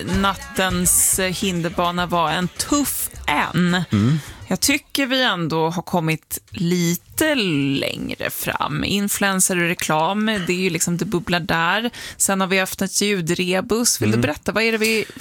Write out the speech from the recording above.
nattens hinderbana var en tuff en. Jag tycker vi ändå har kommit lite längre fram. Influencer och reklam, det är ju liksom det bubblar där. Sen har vi öppnat ljudrebus. Vill du berätta, vad är